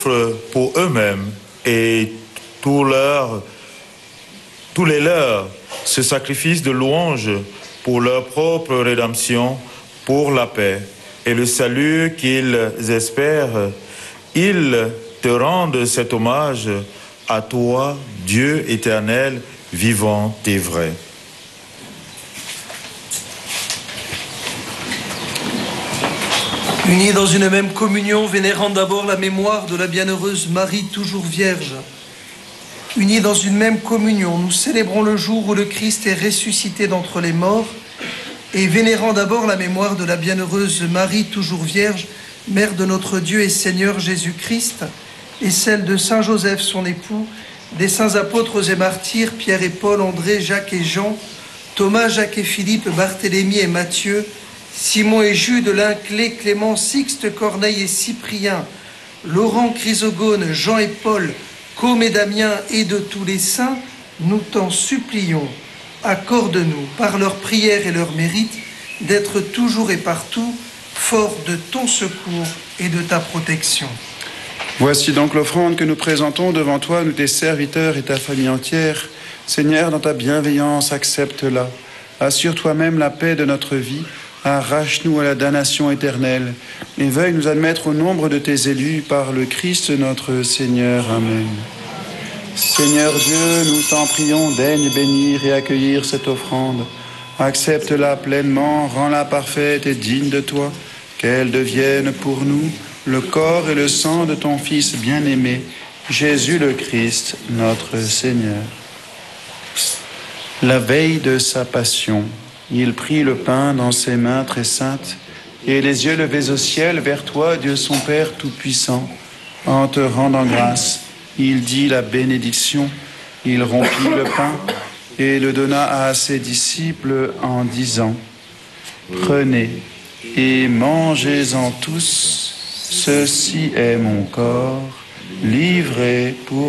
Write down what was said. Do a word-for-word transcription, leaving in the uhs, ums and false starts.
pour eux-mêmes et tous leurs, tous les leurs, ce sacrifice de louange pour leur propre rédemption, pour la paix et le salut qu'ils espèrent, ils te rendent cet hommage à toi, Dieu éternel, vivant et vrai. Unis dans une même communion, vénérant d'abord la mémoire de la bienheureuse Marie toujours vierge. Unis dans une même communion, nous célébrons le jour où le Christ est ressuscité d'entre les morts et vénérant d'abord la mémoire de la bienheureuse Marie toujours vierge, mère de notre Dieu et Seigneur Jésus-Christ, et celle de Saint Joseph son époux, des saints apôtres et martyrs, Pierre et Paul, André, Jacques et Jean, Thomas, Jacques et Philippe, Barthélemy et Matthieu, Simon et Jude, Linclé, Clément, Sixte, Corneille et Cyprien, Laurent, Chrysogone, Jean et Paul, Côme et Damien et de tous les saints, nous t'en supplions, accorde-nous par leurs prières et leurs mérites d'être toujours et partout forts de ton secours et de ta protection. Voici donc l'offrande que nous présentons devant toi, nous tes serviteurs et ta famille entière. Seigneur, dans ta bienveillance, accepte-la. Assure toi-même la paix de notre vie. Arrache-nous à la damnation éternelle et veuille nous admettre au nombre de tes élus par le Christ notre Seigneur. Amen. Seigneur Dieu, nous t'en prions, daigne bénir et accueillir cette offrande. Accepte-la pleinement, rends-la parfaite et digne de toi, qu'elle devienne pour nous le corps et le sang de ton Fils bien-aimé, Jésus le Christ, notre Seigneur. La veille de sa passion, il prit le pain dans ses mains très saintes, et les yeux levés au ciel vers toi, Dieu son Père Tout-Puissant, en te rendant grâce, il dit la bénédiction, il rompit le pain et le donna à ses disciples en disant « Prenez et mangez-en tous, ceci est mon corps, livré pour vous. »